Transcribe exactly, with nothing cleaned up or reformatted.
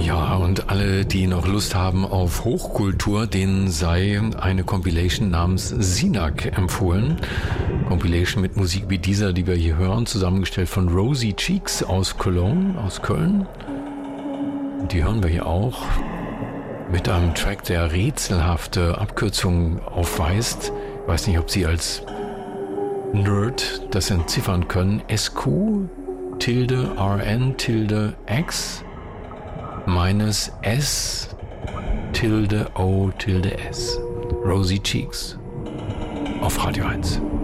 Ja, und alle, die noch Lust haben auf Hochkultur, denen sei eine Compilation namens Sinak empfohlen. Compilation mit Musik wie dieser, die wir hier hören, zusammengestellt von Rosy Cheeks aus Cologne, aus Köln. Die hören wir hier auch mit einem Track, der rätselhafte Abkürzungen aufweist. Ich weiß nicht, ob Sie als Nerd das entziffern können. S Q tilde R N tilde X minus S tilde O tilde S. Rosy Cheeks auf Radio eins.